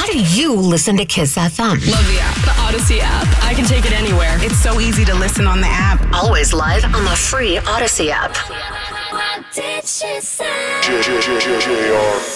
do you listen to Kiss FM? Love the app. The Odyssey app. I can take it anywhere. It's so easy to listen on the app. Always live on the free Odyssey app. What did she say?